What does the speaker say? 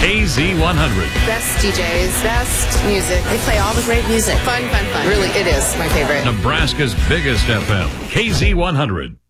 KZ100. Best DJs, best music. They play all the great music. Fun. Really, it is my favorite. Nebraska's biggest FM. KZ100.